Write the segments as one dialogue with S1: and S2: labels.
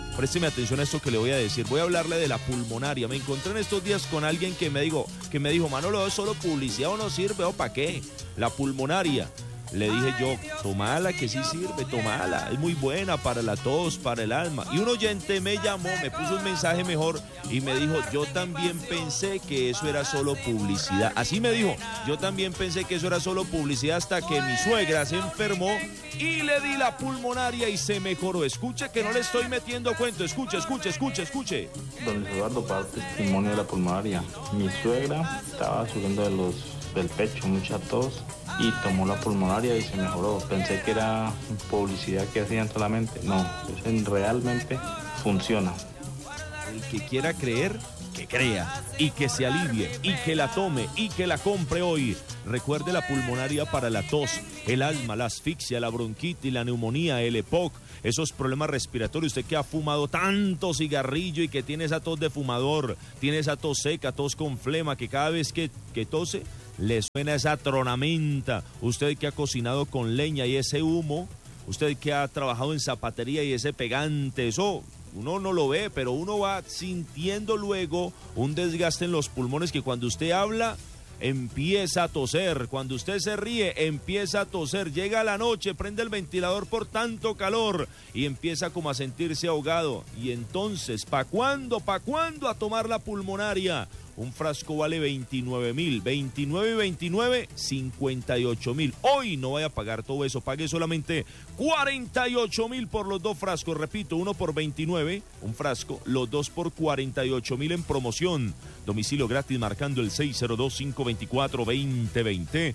S1: présteme atención a esto que le voy a decir. Voy a hablarle de la pulmonaria. Me encontré en estos días con alguien que me dijo, Manolo, ¿es solo publicidad o no sirve o para qué? La pulmonaria. Le dije yo, tomala, que sí sirve, tomala, es muy buena para la tos, para el alma. Y un oyente me llamó, me puso un mensaje mejor y me dijo, yo también pensé que eso era solo publicidad. Así me dijo, yo también pensé que eso era solo publicidad hasta que mi suegra se enfermó y le di la pulmonaria y se mejoró. Escuche que no le estoy metiendo cuento, escuche.
S2: Don Eduardo, para testimonio de la pulmonaria, mi suegra estaba sufriendo del pecho, mucha tos, y tomó la pulmonaria y se mejoró. Pensé que era publicidad que hacían solamente. No, eso realmente funciona.
S1: El que quiera creer, que crea, y que se alivie, y que la tome, y que la compre hoy. Recuerde la pulmonaria para la tos, el asma, la asfixia, la bronquitis, la neumonía, el EPOC, esos problemas respiratorios. Usted que ha fumado tanto cigarrillo y que tiene esa tos de fumador, tiene esa tos seca, tos con flema, que cada vez que tose le suena esa tronamenta. Usted que ha cocinado con leña y ese humo, usted que ha trabajado en zapatería y ese pegante, eso uno no lo ve, pero uno va sintiendo luego un desgaste en los pulmones que cuando usted habla empieza a toser, cuando usted se ríe empieza a toser, llega la noche, prende el ventilador por tanto calor y empieza como a sentirse ahogado. Y entonces, ¿pa' cuándo a tomar la pulmonaria? Un frasco vale 29.000, 29 y 29, 58.000. Hoy no vaya a pagar todo eso, pague solamente 48.000 por los dos frascos. Repito, uno por 29, un frasco, los dos por 48.000 en promoción. Domicilio gratis marcando el 602-524-2020,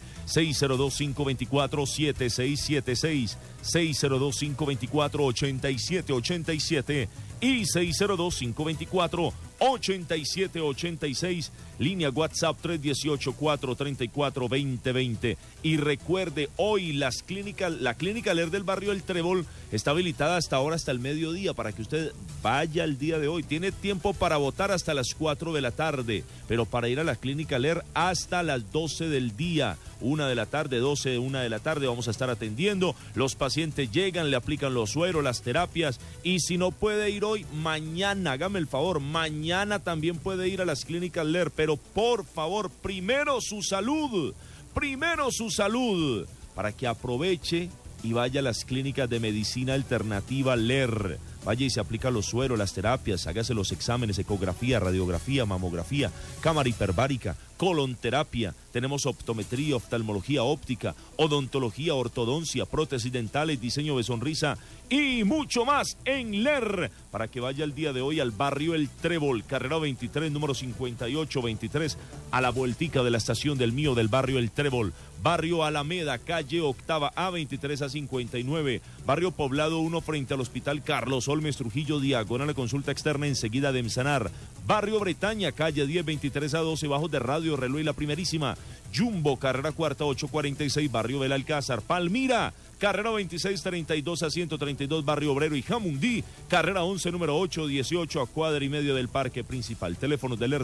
S1: 602-524-7676, 602-524-8787 y 602-524-8786, línea WhatsApp 318-434-2020. Y recuerde, hoy la clínica Ler del barrio El Trébol está habilitada hasta ahora, hasta el mediodía, para que usted vaya el día de hoy. Tiene tiempo para votar hasta las 4 de la tarde, pero para ir a la clínica Ler hasta las 12 del día, 1 de la tarde, 12, 1 de la tarde, vamos a estar atendiendo. Los pacientes llegan, le aplican los sueros, las terapias, y si no puede ir hoy, mañana, hágame el favor, mañana también puede ir a las clínicas Ler, pero por favor, primero su salud, para que aproveche y vaya a las clínicas de medicina alternativa Ler. Vaya y se aplica los sueros, las terapias, hágase los exámenes, ecografía, radiografía, mamografía, cámara hiperbárica, colonterapia. Tenemos optometría, oftalmología óptica, odontología, ortodoncia, prótesis dentales, diseño de sonrisa y mucho más en Ler. Para que vaya el día de hoy al barrio El Trébol, carrera 23, número 5823, a la vueltica de la estación del mío del barrio El Trébol. Barrio Alameda, calle Octava, A23 a 59. Barrio Poblado 1 frente al Hospital Carlos Olmes Trujillo, diagonal a la consulta externa enseguida de Emsanar. Barrio Bretaña, calle 10, 23 a 12, bajo de Radio Reloj y La Primerísima. Jumbo, carrera cuarta 846, barrio Belalcázar. Palmira, carrera 26, 32 a 132, barrio Obrero y Jamundí. Carrera 11, número 818, a cuadra y medio del parque principal. Teléfonos del ER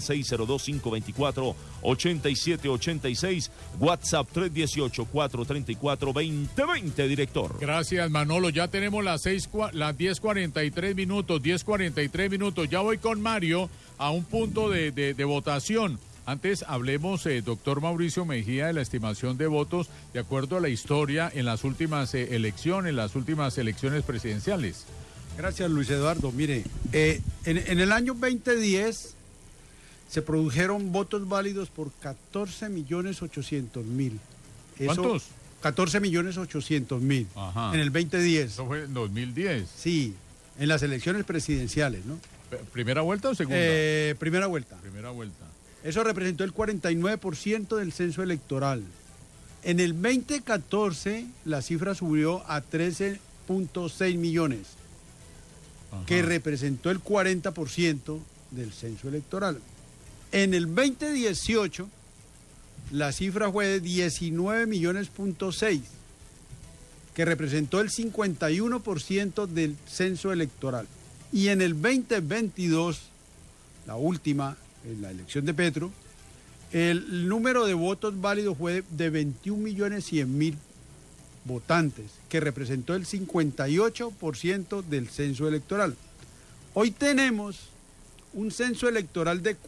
S1: 602-524-8786. WhatsApp 318-434-2020, director.
S3: Gracias, Manolo. Ya tenemos las 10:43 minutos, 10:43 minutos. Ya voy con Mario a un punto de votación. Antes hablemos, doctor Mauricio Mejía, de la estimación de votos de acuerdo a la historia en las últimas elecciones presidenciales.
S4: Gracias, Luis Eduardo. Mire, en el año 2010 se produjeron votos válidos por 14.800.000.
S3: ¿Cuántos?
S4: 14.800.000 en el 2010.
S3: Eso fue en 2010.
S4: Sí, en las elecciones presidenciales, ¿no?
S3: ¿Primera vuelta o segunda?
S4: Primera vuelta.
S3: Primera vuelta.
S4: Eso representó el 49% del censo electoral. En el 2014 la cifra subió a 13.6 millones, que representó el 40% del censo electoral. En el 2018 la cifra fue de 19 millones.6, que representó el 51% del censo electoral. Y en el 2022, la última, en la elección de Petro, el número de votos válidos fue de 21.100.000 votantes, que representó el 58% del censo electoral. Hoy tenemos un censo electoral de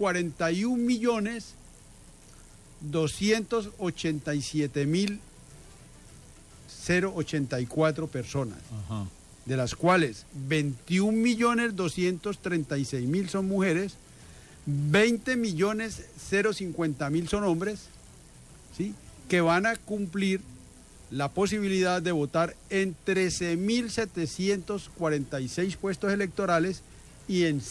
S4: 41.287.084 personas,
S3: Ajá.
S4: de las cuales 21.236.000 son mujeres, 20.050.000 son hombres, ¿sí?, que van a cumplir la posibilidad de votar en 13.746 puestos electorales y en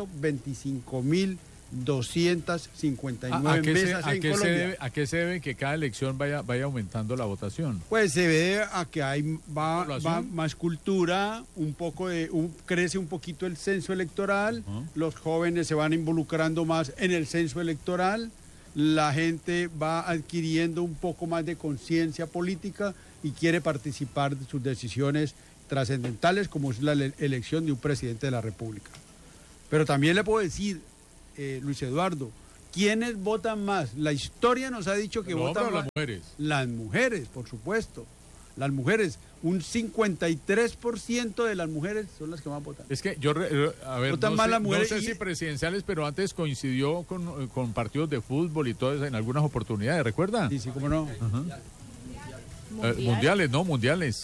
S4: 125.259 mesas en Colombia.
S3: ¿A qué se debe que cada elección vaya aumentando la votación?
S4: Pues se ve a que va más cultura, crece un poquito el censo electoral, los jóvenes se van involucrando más en el censo electoral, la gente va adquiriendo un poco más de conciencia política y quiere participar de sus decisiones trascendentales, como es la elección de un presidente de la República. Pero también le puedo decir, Luis Eduardo, ¿quiénes votan más? La historia nos ha dicho que votan más.
S3: Las mujeres.
S4: Las mujeres, por supuesto. Las mujeres, un 53% de las mujeres son las que van a votar.
S3: Es que yo, a ver,
S4: votan más las mujeres
S3: no sé si presidenciales, pero antes coincidió con partidos de fútbol y todo eso en algunas oportunidades, ¿recuerda?
S4: Sí, cómo no.
S3: Mundiales.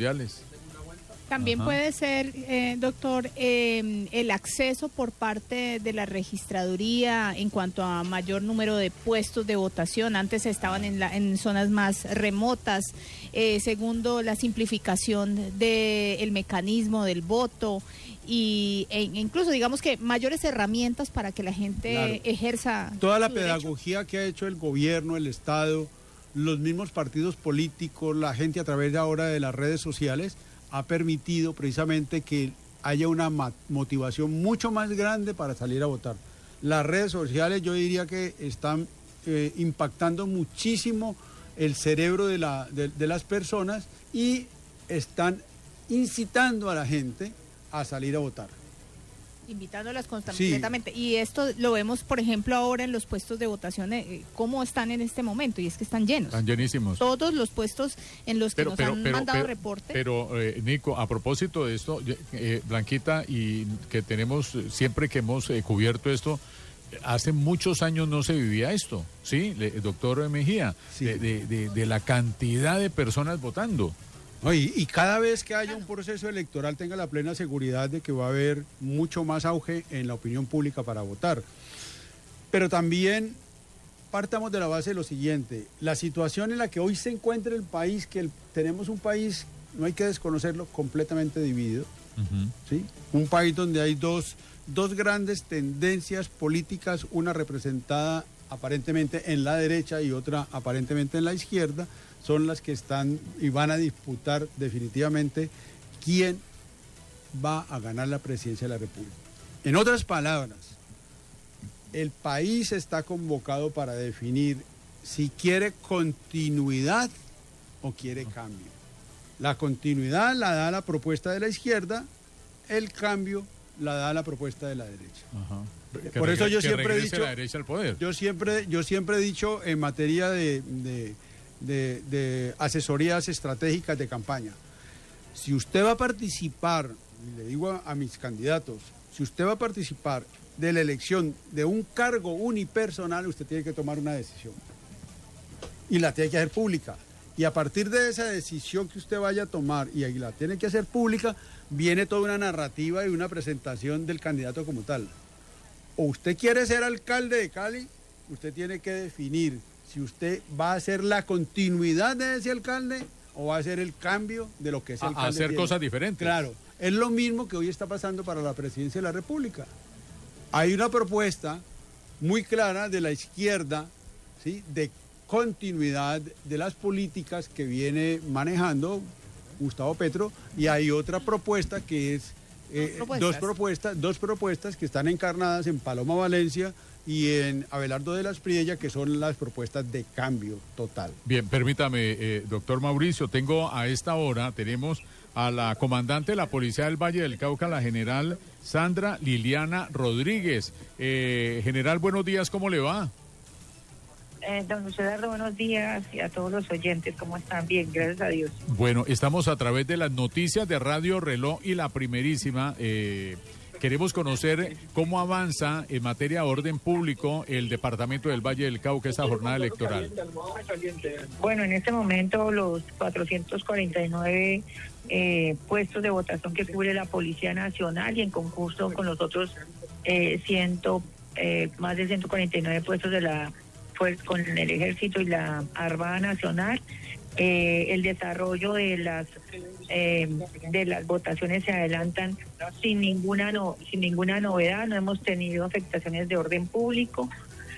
S5: También puede ser, doctor, el acceso por parte de la registraduría en cuanto a mayor número de puestos de votación. Antes estaban en zonas más remotas. Segundo, la simplificación del mecanismo del voto e incluso, digamos que mayores herramientas para que la gente ejerza
S4: toda la
S5: su
S4: pedagogía
S5: derecho.
S4: que ha hecho el gobierno, el Estado, los mismos partidos políticos, la gente a través de ahora de las redes sociales, ha permitido precisamente que haya una motivación mucho más grande para salir a votar. Las redes sociales yo diría que están impactando muchísimo el cerebro de las personas y están incitando a la gente a salir a votar.
S5: Invitándolas completamente. Sí. Y esto lo vemos, por ejemplo, ahora en los puestos de votación, cómo están en este momento, y es que están llenos.
S3: Están llenísimos.
S5: Todos los puestos en los que nos han mandado reporte.
S3: Pero, Nico, a propósito de esto, Blanquita, y que tenemos, siempre que hemos cubierto esto, hace muchos años no se vivía esto, ¿sí? Doctor Mejía, sí. de la cantidad de personas votando.
S4: Y cada vez que haya un proceso electoral tenga la plena seguridad de que va a haber mucho más auge en la opinión pública para votar. Pero también partamos de la base de lo siguiente, la situación en la que hoy se encuentra el país, tenemos un país, no hay que desconocerlo, completamente dividido, ¿sí? Un país donde hay dos grandes tendencias políticas, una representada aparentemente en la derecha y otra aparentemente en la izquierda, son las que están y van a disputar definitivamente quién va a ganar la presidencia de la República. En otras palabras, el país está convocado para definir si quiere continuidad o quiere cambio. La continuidad la da la propuesta de la izquierda, el cambio la da la propuesta de la derecha.
S3: Ajá.
S4: Por eso yo siempre he dicho,
S3: la derecha al poder.
S4: Yo siempre he dicho en materia de asesorías estratégicas de campaña, si usted va a participar, y le digo a mis candidatos, si usted va a participar de la elección de un cargo unipersonal, usted tiene que tomar una decisión y la tiene que hacer pública, y a partir de esa decisión que usted vaya a tomar y la tiene que hacer pública, viene toda una narrativa y una presentación del candidato como tal. O usted quiere ser alcalde de Cali, usted tiene que definir si usted va a hacer la continuidad de ese alcalde o va a hacer el cambio de lo que es el alcalde.
S3: A hacer cosas diferentes.
S4: Claro, es lo mismo que hoy está pasando para la presidencia de la República. Hay una propuesta muy clara de la izquierda, ¿sí?, de continuidad de las políticas que viene manejando Gustavo Petro, y hay otra propuesta que es dos propuestas que están encarnadas en Paloma Valencia y en Abelardo de las Priella, que son las propuestas de cambio total.
S3: Bien, permítame, doctor Mauricio, tenemos a la comandante de la Policía del Valle del Cauca, la general Sandra Liliana Rodríguez. General, buenos días, ¿cómo le va?
S6: Don Luis Eduardo, buenos días, y a todos los oyentes, ¿cómo están? Bien, gracias a Dios.
S3: Bueno, estamos a través de las noticias de Radio Reloj y La Primerísima, que Queremos conocer cómo avanza en materia de orden público el departamento del Valle del Cauca esta jornada electoral.
S6: Bueno, en este momento los 449 puestos de votación que cubre la Policía Nacional y en concurso con los otros más de 149 puestos con el Ejército y la Armada Nacional. El desarrollo de las votaciones se adelantan sin ninguna novedad. No hemos tenido afectaciones de orden público.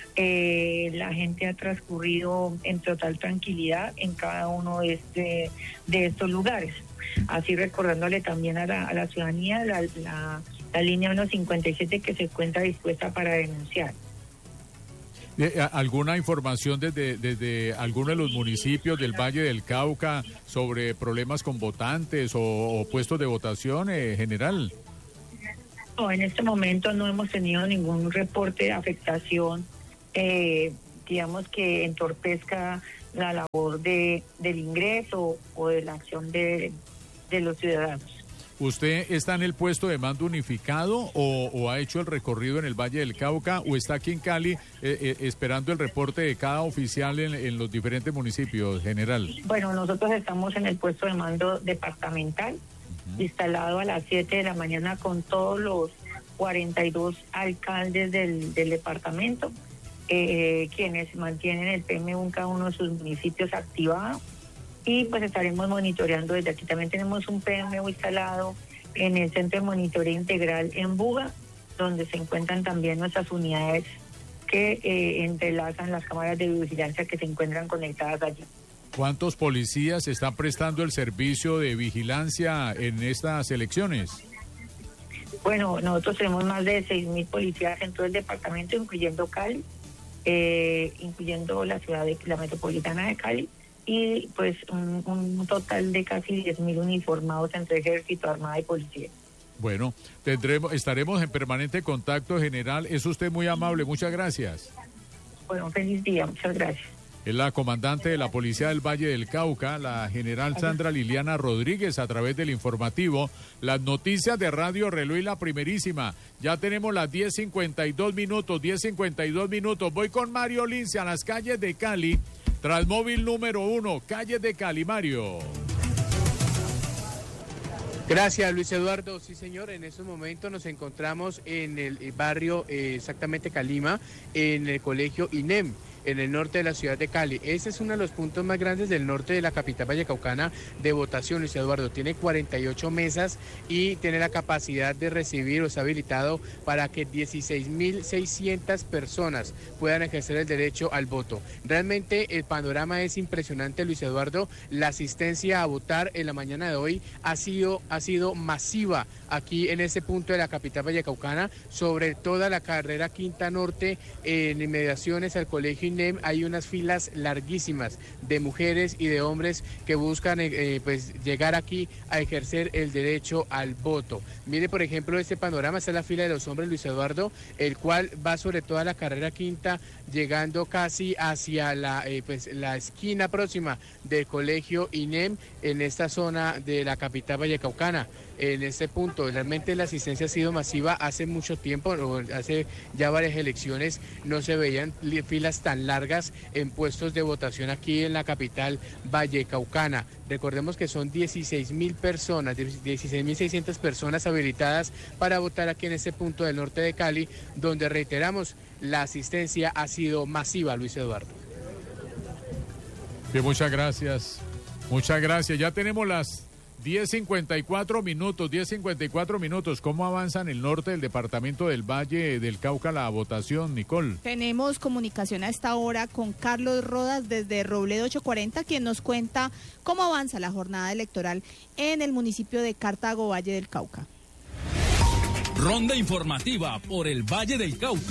S6: La gente ha transcurrido en total tranquilidad en cada uno de estos lugares. Así recordándole también a la ciudadanía la línea 157 que se encuentra dispuesta para denunciar.
S3: ¿Alguna información desde alguno de los municipios del Valle del Cauca sobre problemas con votantes o puestos de votación, general?
S6: No, en este momento no hemos tenido ningún reporte de afectación, digamos que entorpezca la labor del ingreso o de la acción de los ciudadanos.
S3: ¿Usted está en el puesto de mando unificado o ha hecho el recorrido en el Valle del Cauca o está aquí en Cali esperando el reporte de cada oficial en los diferentes municipios, general?
S6: Bueno, nosotros estamos en el puesto de mando departamental, instalado a las 7 de la mañana con todos los 42 alcaldes del departamento, quienes mantienen el PMU en cada uno de sus municipios activado. Y pues estaremos monitoreando desde aquí. También tenemos un PMU instalado en el Centro de Monitoreo Integral en Buga, donde se encuentran también nuestras unidades que entrelazan las cámaras de vigilancia que se encuentran conectadas allí.
S3: ¿Cuántos policías están prestando el servicio de vigilancia en estas elecciones?
S6: Bueno, nosotros tenemos más de 6.000 policías en todo el departamento, incluyendo Cali, incluyendo la metropolitana de Cali, y pues un total de casi 10.000 uniformados entre Ejército, Armada y Policía.
S3: Bueno, estaremos en permanente contacto, general. Es usted muy amable, muchas gracias.
S6: Bueno, feliz día, muchas gracias.
S3: Es la comandante de la Policía del Valle del Cauca, la general Sandra Liliana Rodríguez, a través del informativo. Las noticias de Radio Reloj y la primerísima. Ya tenemos las 10:52 minutos. Voy con Mario Lince a las calles de Cali. Transmóvil número 1, calles de Cali, Mario.
S7: Gracias, Luis Eduardo. Sí, señor, en estos momentos nos encontramos en el barrio, exactamente Calima, en el colegio INEM, en el norte de la ciudad de Cali. Ese es uno de los puntos más grandes del norte de la capital vallecaucana de votación, Luis Eduardo. Tiene 48 mesas y tiene la capacidad de recibir o está habilitado para que 16.600 personas puedan ejercer el derecho al voto. Realmente el panorama es impresionante, Luis Eduardo. La asistencia a votar en la mañana de hoy ha sido masiva aquí en este punto de la capital vallecaucana, sobre toda la carrera Quinta Norte, en inmediaciones al colegio INEM. Hay unas filas larguísimas de mujeres y de hombres que buscan pues llegar aquí a ejercer el derecho al voto. Mire, por ejemplo, este panorama. Esta es la fila de los hombres, Luis Eduardo, el cual va sobre toda la carrera Quinta, llegando casi hacia la esquina próxima del colegio INEM, en esta zona de la capital vallecaucana. En este punto, realmente la asistencia ha sido masiva. Hace mucho tiempo, hace ya varias elecciones, no se veían filas tan largas en puestos de votación aquí en la capital vallecaucana. Recordemos que son 16.000 personas, 16.600 personas habilitadas para votar aquí en este punto del norte de Cali, donde, reiteramos, la asistencia ha sido masiva, Luis Eduardo.
S3: Bien, muchas gracias. Muchas gracias. Ya tenemos las 10:54 minutos. ¿Cómo avanza en el norte del departamento del Valle del Cauca la votación, Nicole?
S5: Tenemos comunicación a esta hora con Carlos Rodas desde Robledo 840, quien nos cuenta cómo avanza la jornada electoral en el municipio de Cartago, Valle del Cauca.
S8: Ronda informativa por el Valle del Cauca.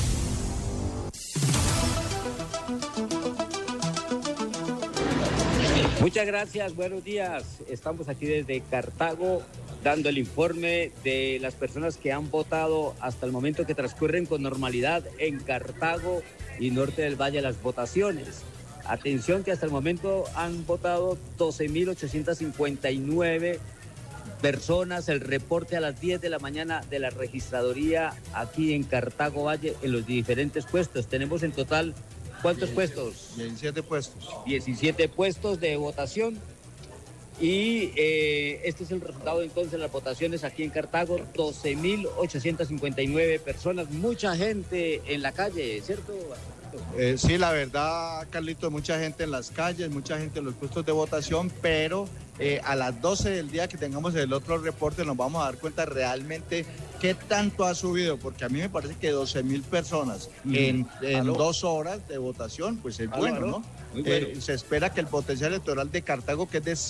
S9: Muchas gracias, buenos días. Estamos aquí desde Cartago dando el informe de las personas que han votado hasta el momento, que transcurren con normalidad en Cartago y norte del Valle las votaciones. Atención que hasta el momento han votado 12.859 personas, el reporte a las 10 de la mañana de la registraduría aquí en Cartago Valle en los diferentes puestos. Tenemos en total, ¿cuántos puestos?
S10: 17 puestos.
S9: 17 puestos de votación. Y este es el resultado entonces de las votaciones aquí en Cartago, 12.859 personas, mucha gente en la calle, ¿cierto?
S10: Sí, la verdad, Carlito, mucha gente en las calles, mucha gente en los puestos de votación, pero a las 12 del día que tengamos el otro reporte nos vamos a dar cuenta realmente qué tanto ha subido, porque a mí me parece que 12.000 personas en 2 horas de votación, pues es bueno, ¿no?
S9: Muy bueno.
S10: Se espera que el potencial electoral de Cartago, que es de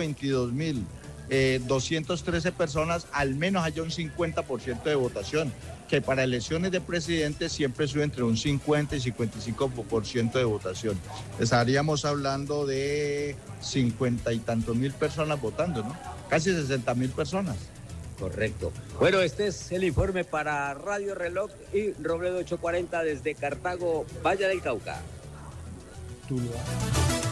S10: 122.213 personas, al menos haya un 50% de votación, que para elecciones de presidente siempre sube entre un 50 y 55% de votación. Estaríamos hablando de 50 y tantos mil personas votando, ¿no? Casi 60.000 personas.
S9: Correcto. Bueno, este es el informe para Radio Reloj y Robledo 840 desde Cartago, Valle del Cauca.